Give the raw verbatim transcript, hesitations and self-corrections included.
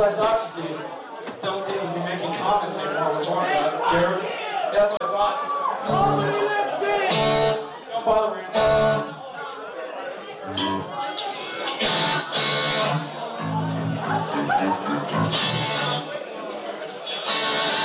I thought. You see, don't seem to be making comments anymore, which one of us, Jared? That's what I thought.